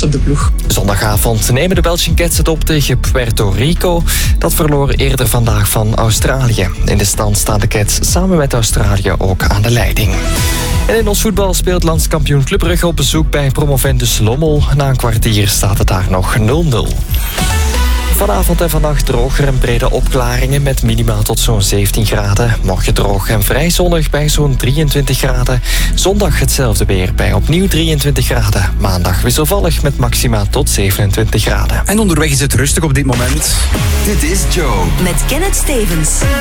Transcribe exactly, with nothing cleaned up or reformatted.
trots op de ploeg. Zondagavond nemen de Belgian Cats het op tegen Puerto Rico. Dat verloor eerder vandaag van Australië. In de stand staan de Cats samen met Australië ook aan de leiding. En in ons voetbal speelt landskampioen Club Brugge op bezoek bij promovendus Lommel. Na een kwartier staat het daar nog nul nul. Vanavond en vannacht droger en brede opklaringen met minima tot zo'n zeventien graden. Morgen droog en vrij zonnig bij zo'n drieëntwintig graden. Zondag hetzelfde weer bij opnieuw drieëntwintig graden. Maandag wisselvallig met maxima tot zevenentwintig graden. En onderweg is het rustig op dit moment. Dit is Joe. Met Kenneth Stevens.